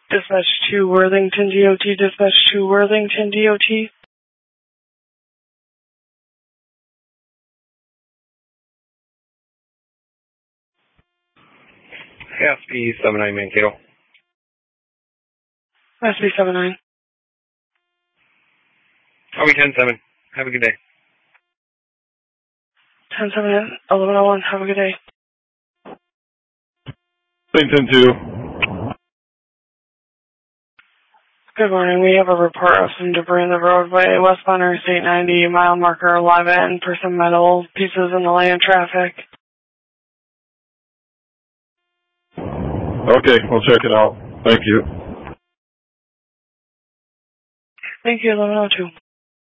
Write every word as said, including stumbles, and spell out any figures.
Dispatch to Worthington D O T, dispatch to Worthington D O T. S B seven nine Mankato. S B seven nine. Copy ten seven. Have a good day. ten seven, eleven oh one. Have a good day. ten two. Good morning. We have a report of some debris in the roadway, westbound Interstate ninety, mile marker eleven, for some metal pieces in the lane of traffic. Okay, we'll check it out. Thank you. Thank you, eleven oh two.